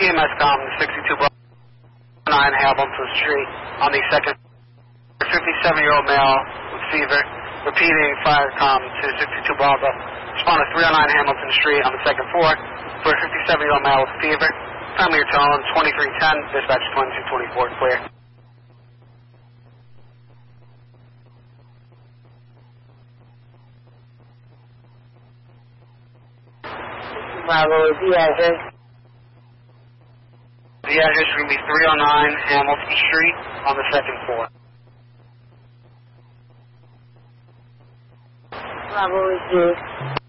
EMS com 62 Bravo 9 Hamilton Street on the second. 57-year-old male with fever. Repeating fire com to 62 Bravo. Respond to 309 Hamilton Street on the second floor for a 57-year-old male with fever. Time your tone 2310. Dispatch 2224 clear. Bravo, the address. The address is going to be 309 Hamilton Street on the second floor. Bravo, is